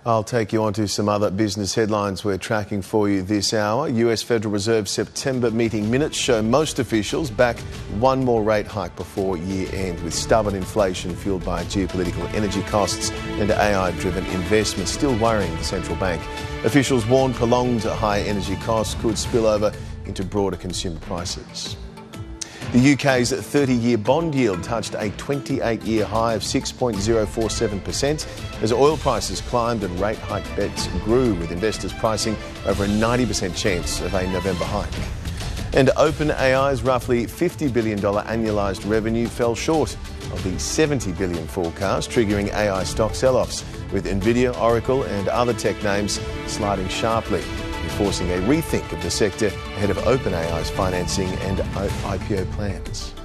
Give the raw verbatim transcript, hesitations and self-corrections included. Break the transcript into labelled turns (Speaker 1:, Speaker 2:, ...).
Speaker 1: I'll take you on to some other business headlines we're tracking for you this hour. U S Federal Reserve September meeting minutes show most officials back one more rate hike before year end, with stubborn inflation fuelled by geopolitical energy costs and A I-driven investment still worrying the central bank. Officials warn prolonged high energy costs could spill over into broader consumer prices. The U K's thirty-year bond yield touched a twenty-eight-year high of six point zero four seven percent as oil prices climbed and rate hike bets grew, with investors pricing over a ninety percent chance of a November hike. And OpenAI's roughly fifty billion dollars annualised revenue fell short of the seventy billion dollars forecast, triggering A I stock sell-offs, with Nvidia, Oracle and other tech names sliding sharply, forcing a rethink of the sector ahead of OpenAI's financing and I P O plans.